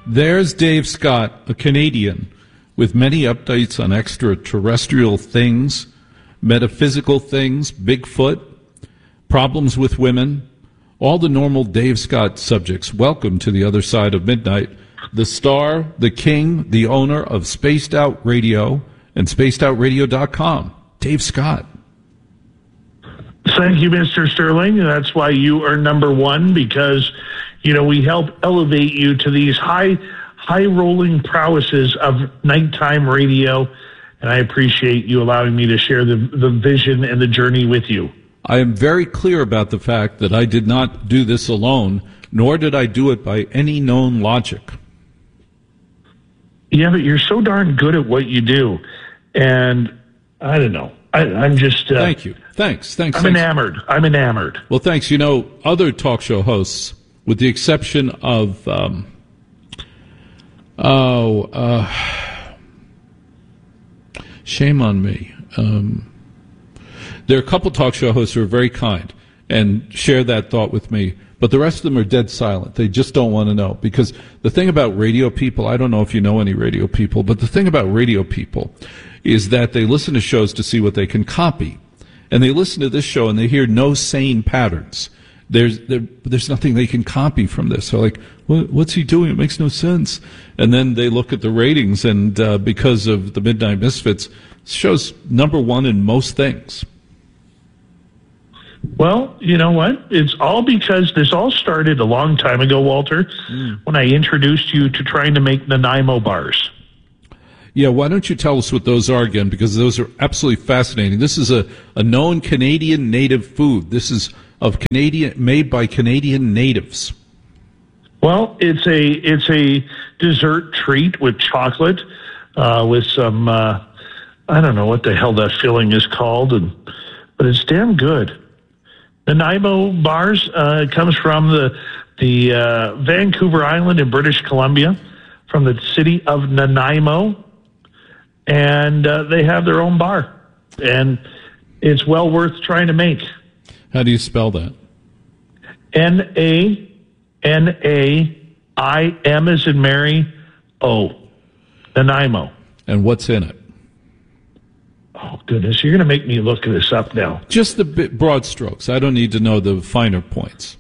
There's Dave Scott, a Canadian, with many updates on extraterrestrial things, metaphysical things, Bigfoot, problems with women, all the normal Dave Scott subjects. Welcome to the other side of midnight. The star, the king, the owner of Spaced Out Radio and spacedoutradio.com, Dave Scott. Thank you, Mr. Sterling. That's why you are number one, because, you know, we help elevate you to these high-rolling prowesses of nighttime radio, and I appreciate you allowing me to share the vision and the journey with you. I am very clear about the fact that I did not do this alone, nor did I do it by any known logic. Yeah, but you're so darn good at what you do, and I don't know. I'm just... Thank you. Thanks. Enamored. I'm enamored. Well, thanks. You know, other talk show hosts, with the exception of... shame on me. There are a couple talk show hosts who are very kind and share that thought with me, but the rest of them are dead silent. They just don't want to know. Because the thing about radio people, I don't know if you know any radio people, but the thing about radio people is that they listen to shows to see what they can copy. And they listen to this show and they hear no sane patterns. There's nothing they can copy from this. So like, what's he doing? It makes no sense. And then they look at the ratings, and because of the Midnight Misfits, show's number one in most things. Well, you know what? It's all because this all started a long time ago, Walter, when I introduced you to trying to make Nanaimo bars. Yeah, why don't you tell us what those are again? Because those are absolutely fascinating. This is a known Canadian native food. This is made by Canadian natives. Well, it's a dessert treat with chocolate, with some I don't know what the hell that filling is called, but it's damn good. Nanaimo bars comes from the Vancouver Island in British Columbia, from the city of Nanaimo, and they have their own bar, and it's well worth trying to make. How do you spell that? Nanaim as in Mary, O. Nanaimo. And what's in it? Oh, goodness. You're going to make me look this up now. Just the broad strokes. I don't need to know the finer points.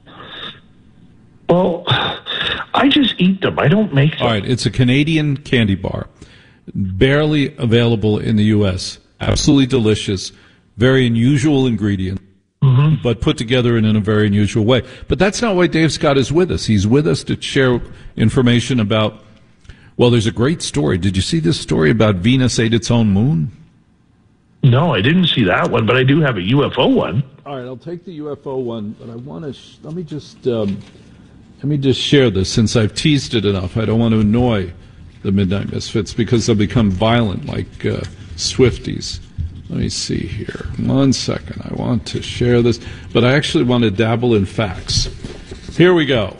Well, I just eat them. I don't make them. All right. It's a Canadian candy bar. Barely available in the U.S. Absolutely delicious. Very unusual ingredient. Mm-hmm. But put together in a very unusual way. But that's not why Dave Scott is with us. He's with us to share information about, well, there's a great story. Did you see this story about Venus ate its own moon? No, I didn't see that one, but I do have a UFO one. All right, I'll take the UFO one, but I want to, let me just share this since I've teased it enough. I don't want to annoy the Midnight Misfits because they'll become violent like Swifties. Let me see here. 1 second. I want to share this, but I actually want to dabble in facts. Here we go.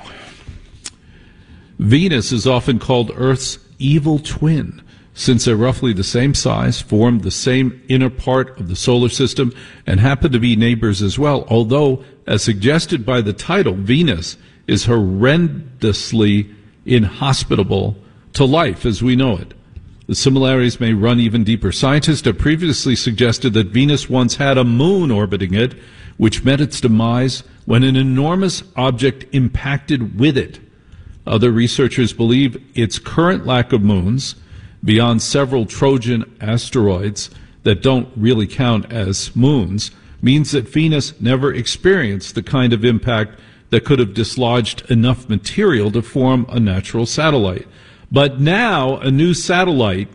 Venus is often called Earth's evil twin, since they're roughly the same size, form the same inner part of the solar system, and happen to be neighbors as well, although, as suggested by the title, Venus is horrendously inhospitable to life as we know it. The similarities may run even deeper. Scientists have previously suggested that Venus once had a moon orbiting it, which met its demise when an enormous object impacted with it. Other researchers believe its current lack of moons, beyond several Trojan asteroids that don't really count as moons, means that Venus never experienced the kind of impact that could have dislodged enough material to form a natural satellite. But now a new study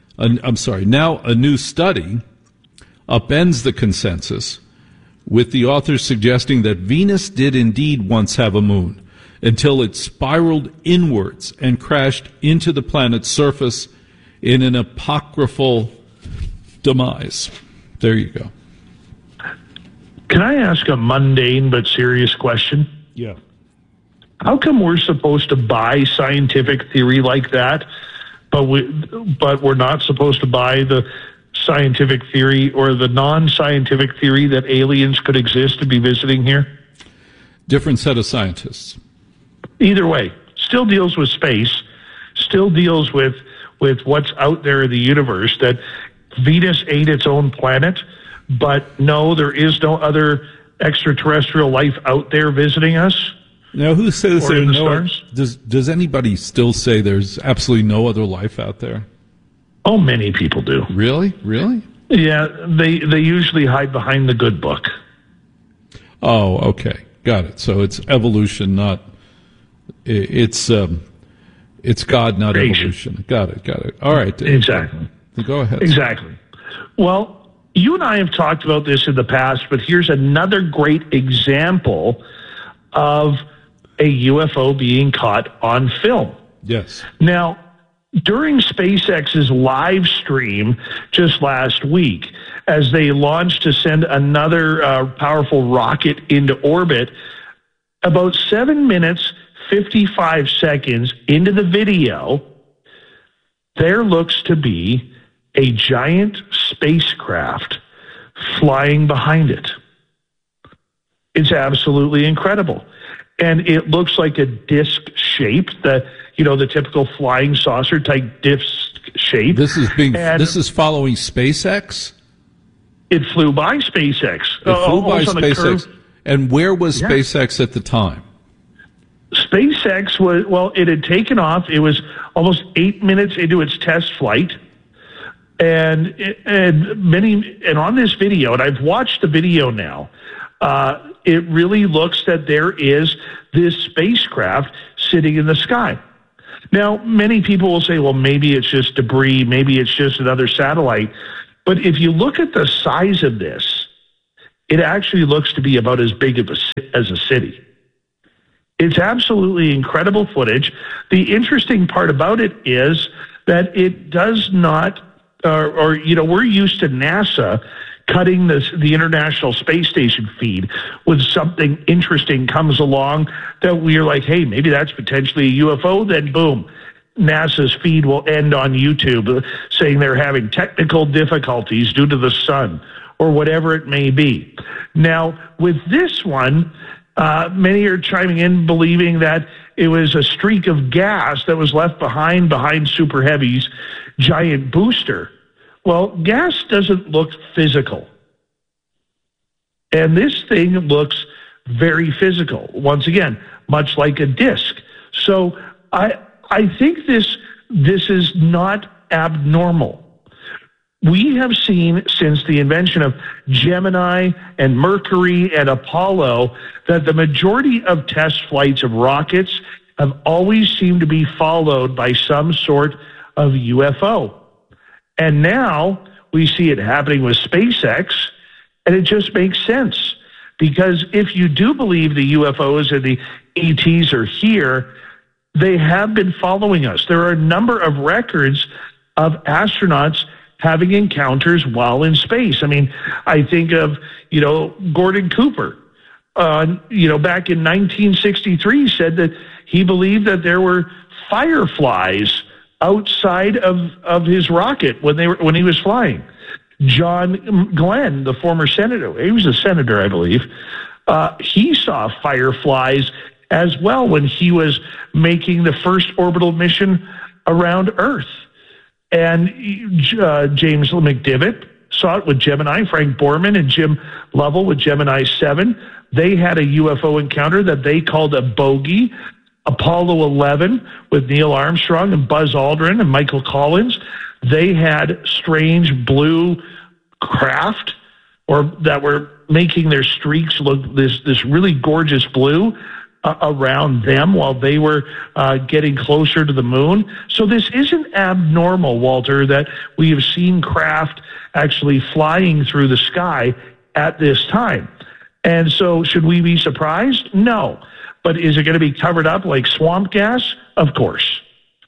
upends the consensus, with the authors suggesting that Venus did indeed once have a moon, until it spiraled inwards and crashed into the planet's surface in an apocryphal demise. There you go. Can I ask a mundane but serious question? Yeah. How come we're supposed to buy scientific theory like that, but we're not supposed to buy the scientific theory or the non-scientific theory that aliens could exist to be visiting here? Different set of scientists. Either way, still deals with space still deals with what's out there in the universe, that Venus ain't its own planet, but no, there is no other extraterrestrial life out there visiting us. Now, who says there are no? Stars? Does anybody still say there's absolutely no other life out there? Oh, many people do. Really? Really? Yeah, they usually hide behind the good book. Oh, okay, got it. So it's evolution, not it's God, not Creation. evolution. Got it. All right, Exactly. Go ahead. Exactly. Well, you and I have talked about this in the past, but here's another great example of a UFO being caught on film. Yes. Now, during SpaceX's live stream just last week, as they launched to send another powerful rocket into orbit, about 7 minutes, 55 seconds into the video, there looks to be a giant spacecraft flying behind it. It's absolutely incredible. And it looks like a disc shape, the typical flying saucer type disc shape. This is following SpaceX? It flew by SpaceX. It flew by SpaceX. And where was Yeah. SpaceX at the time? SpaceX it had taken off. It was almost 8 minutes into its test flight. And on this video, and I've watched the video now, it really looks that there is this spacecraft sitting in the sky. Now, many people will say, well, maybe it's just debris, maybe it's just another satellite. But if you look at the size of this, it actually looks to be about as big as a city. It's absolutely incredible footage. The interesting part about it is that it does not, we're used to NASA cutting the International Space Station feed when something interesting comes along that we're like, hey, maybe that's potentially a UFO, then boom, NASA's feed will end on YouTube saying they're having technical difficulties due to the sun or whatever it may be. Now, with this one, many are chiming in believing that it was a streak of gas that was left behind Super Heavy's giant booster. Well, gas doesn't look physical. And this thing looks very physical. Once again, much like a disc. So I think this is not abnormal. We have seen since the invention of Gemini and Mercury and Apollo that the majority of test flights of rockets have always seemed to be followed by some sort of UFO. And now we see it happening with SpaceX, and it just makes sense. Because if you do believe the UFOs and the ETs are here, they have been following us. There are a number of records of astronauts having encounters while in space. I mean, I think of, Gordon Cooper, back in 1963 said that he believed that there were fireflies outside of his rocket when he was flying. John Glenn, the former senator, he was a senator, I believe, he saw fireflies as well when he was making the first orbital mission around Earth. And James McDivitt saw it with Gemini, Frank Borman and Jim Lovell with Gemini 7. They had a UFO encounter that they called a bogey. Apollo 11 with Neil Armstrong and Buzz Aldrin and Michael Collins, they had strange blue craft that were making their streaks look this really gorgeous blue around them while they were getting closer to the moon. So this isn't abnormal, Walter, that we have seen craft actually flying through the sky at this time. And so should we be surprised? No. But is it going to be covered up like swamp gas? Of course.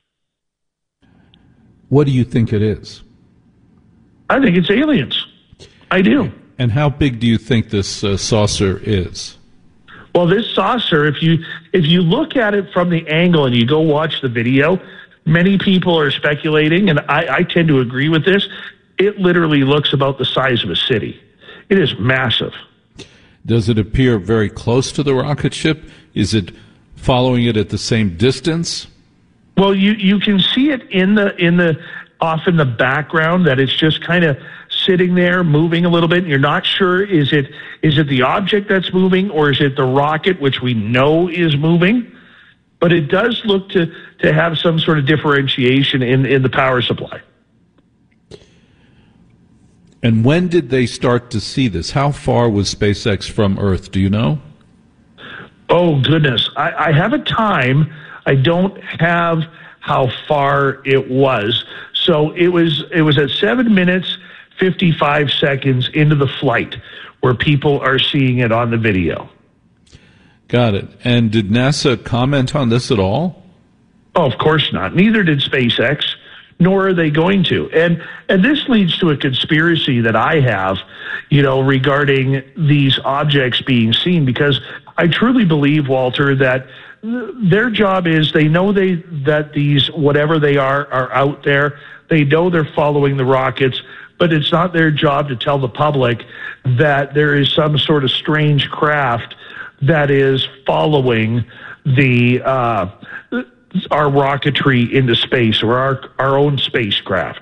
What do you think it is? I think it's aliens. I do. And how big do you think this saucer is? Well, this saucer, if you look at it from the angle and you go watch the video, many people are speculating, and I tend to agree with this, it literally looks about the size of a city. It is massive. Does it appear very close to the rocket ship? Is it following it at the same distance? Well, you can see it in the off in the background that it's just kind of sitting there moving a little bit. And you're not sure, is it the object that's moving, or is it the rocket, which we know is moving? But it does look to have some sort of differentiation in the power supply. And when did they start to see this? How far was SpaceX from Earth? Do you know? Oh, goodness. I have a time. I don't have how far it was. So it was at 7 minutes, 55 seconds into the flight where people are seeing it on the video. Got it. And did NASA comment on this at all? Oh, of course not. Neither did SpaceX, nor are they going to. And this leads to a conspiracy that I have, regarding these objects being seen, because I truly believe, Walter, that their job is, they know that these, whatever they are out there. They know they're following the rockets, but it's not their job to tell the public that there is some sort of strange craft that is following our rocketry into space, or our own spacecraft.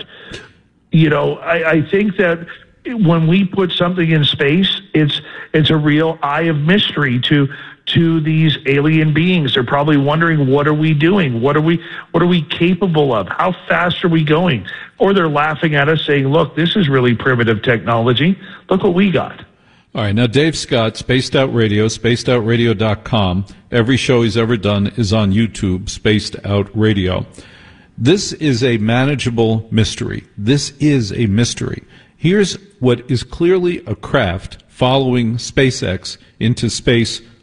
I think that when we put something in space, it's a real eye of mystery to these alien beings. They're probably wondering, what are we doing? What are we capable of? How fast are we going? Or they're laughing at us saying, look, this is really primitive technology. Look what we got. All right. Now, Dave Scott, Spaced Out Radio, spacedoutradio.com. Every show he's ever done is on YouTube, Spaced Out Radio. This is a manageable mystery. This is a mystery. Here's what is clearly a craft following SpaceX into space